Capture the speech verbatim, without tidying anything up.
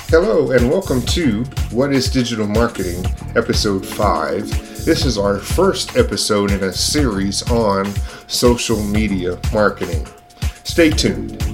Hello and welcome to What is Digital Marketing, Episode five. This is our first episode in a series on social media marketing. Stay tuned.